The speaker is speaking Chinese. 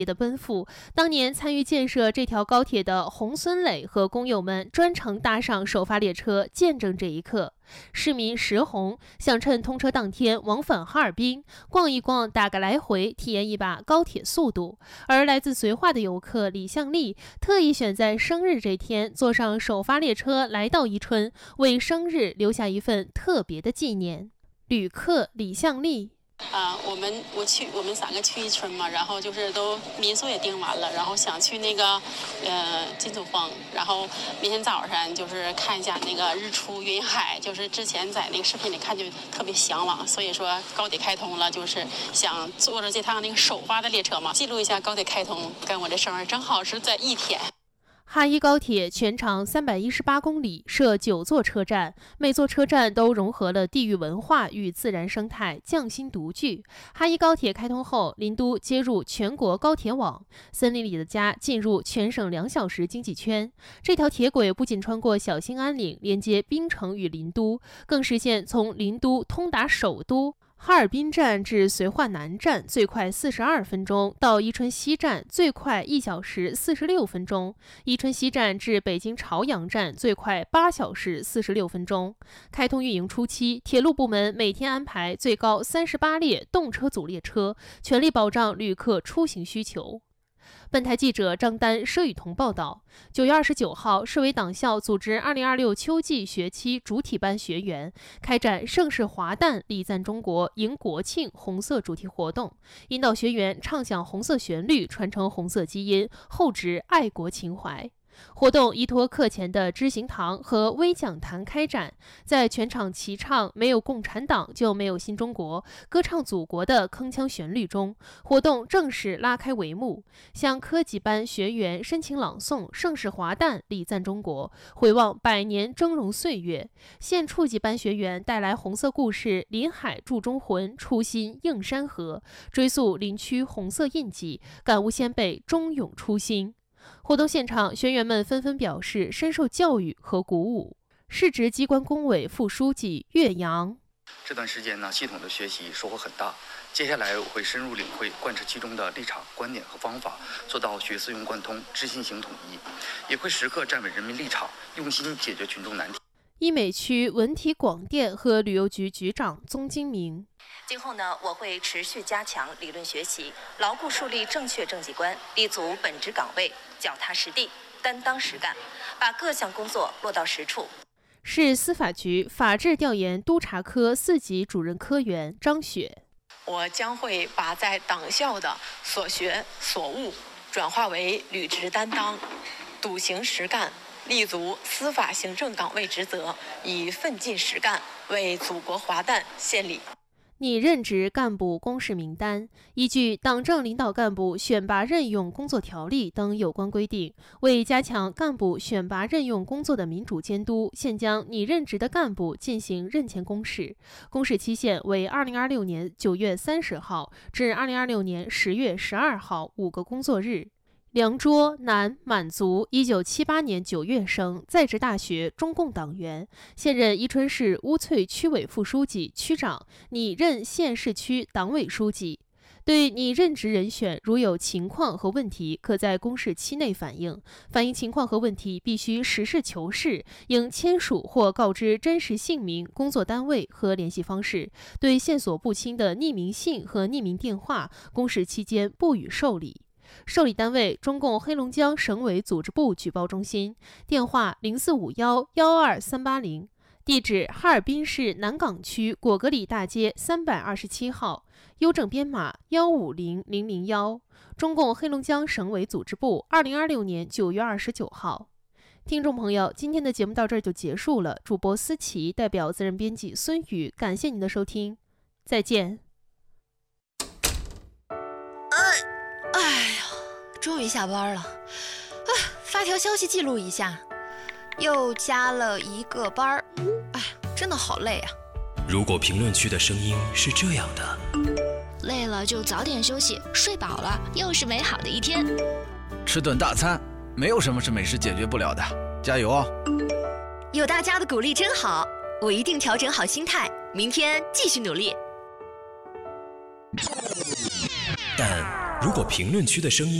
的奔赴。当年参与建设这条高铁的洪孙磊和工友们专程搭上首发列车，见证这一刻。市民石红想趁通车当天往返哈尔滨逛一逛，打个来回，体验一把高铁速度。而来自绥化的游客李向丽特意选在生日这天坐上首发列车来到伊春，为生日留下一份特别的纪念。旅客李向丽。 我们3个去伊春嘛，然后就是都民宿也订完了，然后想去那个金祖峰，然后明天早上就是看一下那个日出云海，就是之前在那个视频里看就特别向往，所以说高铁开通了，就是想坐着这趟那个首发的列车嘛，记录一下高铁开通跟我这生日正好是在一天。 哈伊高铁全长318公里，设9座车站，每座车站都融合了地域文化与自然生态，匠心独具。哈伊高铁开通后，林都接入全国高铁网，森林里的家进入全省2小时经济圈。这条铁轨不仅穿过小兴安岭，连接槟城与林都，更实现从林都通达首都。哈尔滨站至绥化南站最快42分钟，到伊春西站最快1小时46分钟，伊春西站至北京朝阳站最快8小时46分钟。开通运营初期，铁路部门每天安排最高38列动车组列车，全力保障旅客出行需求。本台记者张丹、佘雨桐报道，9月29号，市委党校组织2026秋季学期主体班学员开展盛世华诞礼赞中国迎国庆红色主题活动，引导学员唱响红色旋律，传承红色基因，厚植爱国情怀。活动依托课前的知行堂和微讲坛开展，在全场齐唱没有共产党就没有新中国，歌唱祖国的铿锵旋律中，活动正式拉开帷幕。向科级班学员深情朗诵盛世华诞礼赞中国，回望100年峥嵘岁月。县处级班学员带来红色故事临海铸中魂，初心映山河，追溯林区红色印记，感悟先辈忠勇初心。活动现场，学员们纷纷表示深受教育和鼓舞。市直机关工委副书记岳阳： 这段时间呢，系统的学习收获很大。接下来我会深入领会，贯彻其中的立场、观点和方法，做到学思用贯通、知信行统一，也会时刻站稳人民立场，用心解决群众难题。 医美区文体广电和旅游局局长宗金明： 今后呢，我会持续加强理论学习，牢固树立正确政绩观，立足本职岗位，脚踏实地，担当实干，把各项工作落到实处。 市司法局法制调研督察科4级主任科员张雪： 我将会把在党校的所学所悟转化为履职担当，笃行实干，立足司法行政岗位职责，以奋进实干为祖国华诞献礼。 拟任职干部公示名单，依据《党政领导干部选拔任用工作条例》等有关规定，为加强干部选拔任用工作的民主监督，现将拟任职的干部进行任前公示，公示期限为2026年9月30号至2026年10月12号5个工作日。梁卓，男，满族，1978年9月生，在职大学，中共党员，现任伊春市乌翠区委副书记、区长，拟任县市区党委书记。对拟任职人选如有情况和问题，可在公示期内反映。反映情况和问题必须实事求是，应签署或告知真实姓名、工作单位和联系方式。对线索不清的匿名信和匿名电话，公示期间不予受理。受理单位：中共黑龙江省委组织部举报中心，电话0451-12380，地址哈尔滨市南岗区果戈里大街327号，邮政编码150001，中共黑龙江省委组织部，2026年9月29号。听众朋友，今天的节目到这儿就结束了。主播思琪代表责任编辑孙宇，感谢您的收听，再见。 终于下班了，发条消息记录一下，又加了1个班，真的好累啊。 如果评论区的声音是这样的， 累了就早点休息，睡饱了又是美好的一天。 吃顿大餐，没有什么是美食解决不了的，加油哦！ 有大家的鼓励真好，我一定调整好心态，明天继续努力。 但如果评论区的声音